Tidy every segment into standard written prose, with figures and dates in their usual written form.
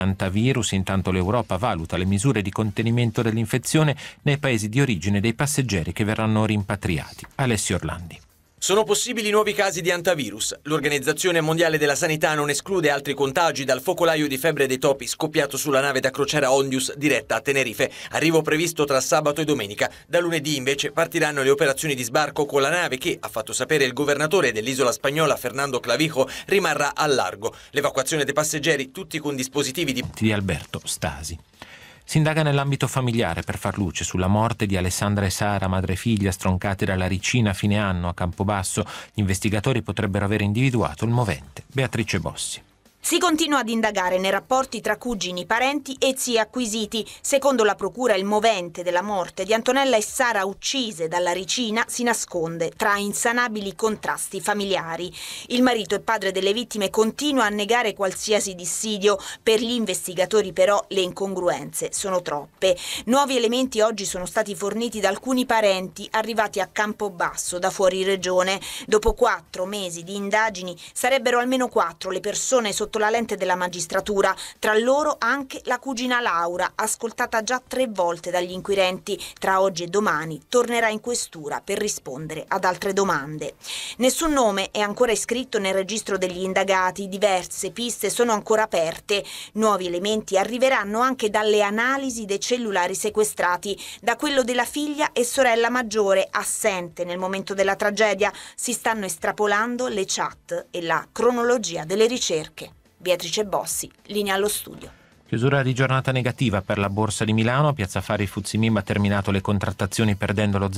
antivirus. Intanto l'Europa valuta le misure di contenimento dell'infezione nei paesi di origine dei passeggeri che verranno rimpatriati. Alessio Orlandi. Sono possibili nuovi casi di antivirus. L'Organizzazione Mondiale della Sanità non esclude altri contagi dal focolaio di febbre dei topi scoppiato sulla nave da crociera Ondius diretta a Tenerife. Arrivo previsto tra sabato e domenica. Da lunedì invece partiranno le operazioni di sbarco con la nave che, ha fatto sapere il governatore dell'isola spagnola Fernando Clavijo, rimarrà al largo. L'evacuazione dei passeggeri, tutti con dispositivi di Alberto Stasi. Si indaga nell'ambito familiare per far luce sulla morte di Alessandra e Sara, madre e figlia, stroncate dalla Ricina a fine anno a Campobasso. Gli investigatori potrebbero aver individuato il movente. Beatrice Bossi. Si continua ad indagare nei rapporti tra cugini, parenti e zii acquisiti. Secondo la procura, il movente della morte di Antonella e Sara, uccise dalla Ricina, si nasconde tra insanabili contrasti familiari. Il marito e padre delle vittime continua a negare qualsiasi dissidio. Per gli investigatori però le incongruenze sono troppe. Nuovi elementi oggi sono stati forniti da alcuni parenti arrivati a Campobasso da fuori regione. Dopo 4 mesi di indagini sarebbero almeno 4 le persone sotto la lente della magistratura, tra loro anche la cugina Laura, ascoltata già 3 volte dagli inquirenti. Tra oggi e domani tornerà in questura per rispondere ad altre domande. Nessun nome è ancora iscritto nel registro degli indagati, diverse piste sono ancora aperte. Nuovi elementi arriveranno anche dalle analisi dei cellulari sequestrati, da quello della figlia e sorella maggiore assente nel momento della tragedia. Si stanno estrapolando le chat e la cronologia delle ricerche. Beatrice Bossi, linea allo studio. Chiusura di giornata negativa per la Borsa di Milano. A Piazza Affari FTSE MIB ha terminato le contrattazioni perdendo lo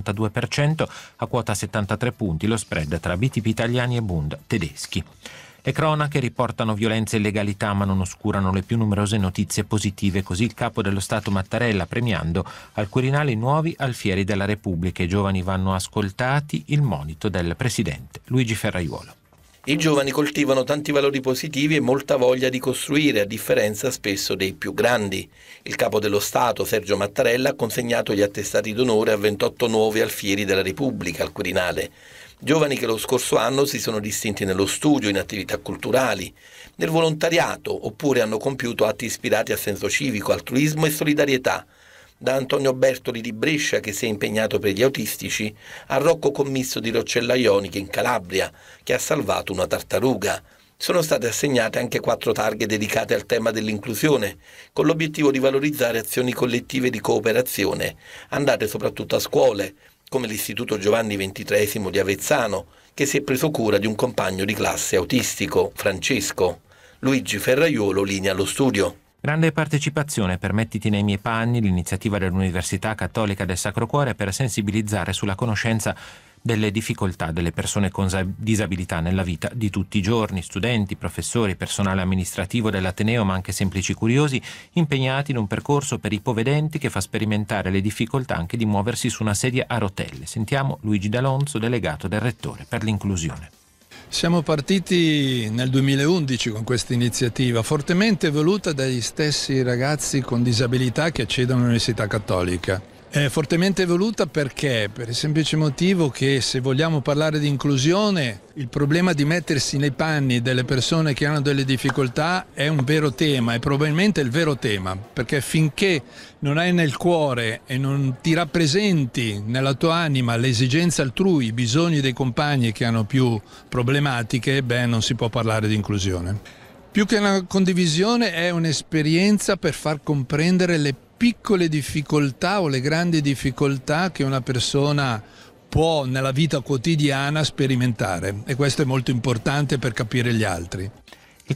0,82%, a quota 73 punti lo spread tra BTP italiani e Bund tedeschi. Le cronache riportano violenza e illegalità ma non oscurano le più numerose notizie positive. Così il capo dello Stato Mattarella premiando al Quirinale nuovi alfieri della Repubblica. I giovani vanno ascoltati, il monito del presidente Luigi Ferraiuolo. I giovani coltivano tanti valori positivi e molta voglia di costruire, a differenza spesso dei più grandi. Il capo dello Stato, Sergio Mattarella, ha consegnato gli attestati d'onore a 28 nuovi alfieri della Repubblica al Quirinale. Giovani che lo scorso anno si sono distinti nello studio, in attività culturali, nel volontariato, oppure hanno compiuto atti ispirati a senso civico, altruismo e solidarietà. Da Antonio Bertoli di Brescia, che si è impegnato per gli autistici, a Rocco Commisso di Roccella Ionica in Calabria, che ha salvato una tartaruga. Sono state assegnate anche 4 targhe dedicate al tema dell'inclusione, con l'obiettivo di valorizzare azioni collettive di cooperazione, andate soprattutto a scuole, come l'Istituto Giovanni XXIII di Avezzano, che si è preso cura di un compagno di classe autistico, Francesco. Luigi Ferraiuolo, linea allo studio. Grande partecipazione per Mettiti nei miei panni, l'iniziativa dell'Università Cattolica del Sacro Cuore per sensibilizzare sulla conoscenza delle difficoltà delle persone con disabilità nella vita di tutti i giorni. Studenti, professori, personale amministrativo dell'Ateneo, ma anche semplici curiosi, impegnati in un percorso per ipovedenti che fa sperimentare le difficoltà anche di muoversi su una sedia a rotelle. Sentiamo Luigi D'Alonso, delegato del Rettore per l'inclusione. Siamo partiti nel 2011 con questa iniziativa, fortemente voluta dagli stessi ragazzi con disabilità che accedono all'Università Cattolica. È fortemente voluta perché? Per il semplice motivo che se vogliamo parlare di inclusione, il problema di mettersi nei panni delle persone che hanno delle difficoltà è un vero tema, è probabilmente il vero tema, perché finché non hai nel cuore e non ti rappresenti nella tua anima le esigenze altrui, i bisogni dei compagni che hanno più problematiche, non si può parlare di inclusione. Più che una condivisione è un'esperienza per far comprendere le piccole difficoltà o le grandi difficoltà che una persona può nella vita quotidiana sperimentare, e questo è molto importante per capire gli altri. Il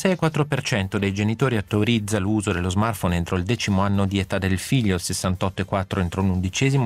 46,4% dei genitori autorizza l'uso dello smartphone entro il 10° anno di età del figlio, il 68,4% entro l'11°